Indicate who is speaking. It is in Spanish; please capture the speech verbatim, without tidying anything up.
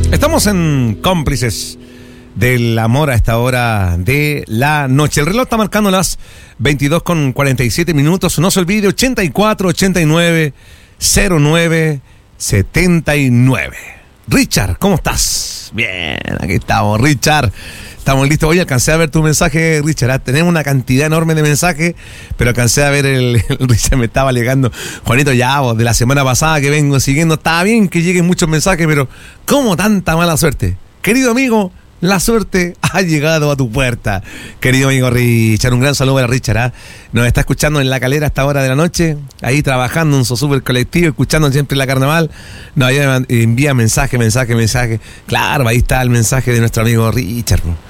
Speaker 1: Estamos en Cómplices del Amor a esta hora de la noche. El reloj está marcando las veintidós con cuarenta y siete minutos. No se olvide, ochenta y cuatro, ochenta y nueve, cero nueve, setenta y nueve. Richard, ¿cómo estás? Bien, aquí estamos, Richard. Estamos listos. Hoy alcancé a ver tu mensaje, Richard. ¿eh? Tenemos una cantidad enorme de mensajes, pero alcancé a ver el, el Richard me estaba alegando. Juanito, ya vos, de la semana pasada que vengo siguiendo, está bien que lleguen muchos mensajes, pero ¿cómo tanta mala suerte? Querido amigo, la suerte ha llegado a tu puerta. Querido amigo Richard, un gran saludo para Richard. ¿eh? Nos está escuchando en La Calera a esta hora de la noche, ahí trabajando en su super colectivo, escuchando siempre la carnaval. Nos envía mensaje, mensaje, mensaje. Claro, ahí está el mensaje de nuestro amigo Richard.